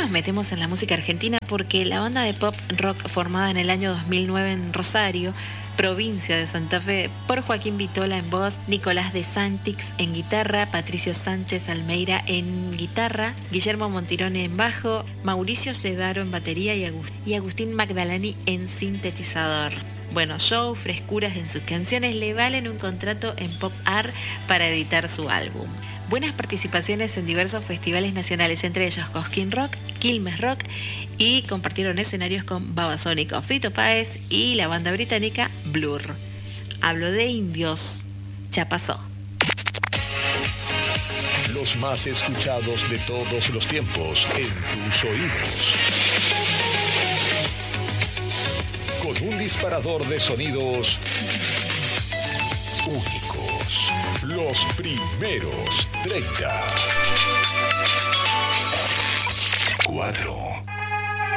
nos metemos en la música argentina porque la banda de pop rock formada en el año 2009 en Rosario, provincia de Santa Fe, por Joaquín Vitola en voz, Nicolás de Santix en guitarra, Patricio Sánchez Almeida en guitarra, Guillermo Montirone en bajo, Mauricio Cedaro en batería y Agustín Magdalani en sintetizador. Bueno, show, frescuras en sus canciones le valen un contrato en Pop Art para editar su álbum. Buenas participaciones en diversos festivales nacionales, entre ellos Cosquín Rock, Quilmes Rock, y compartieron escenarios con Babasónicos, Fito Páez y la banda británica Blur. Hablo de Indios, ya pasó. Los más escuchados de todos los tiempos en tus oídos. Con un disparador de sonidos únicos. Los primeros 30. 4.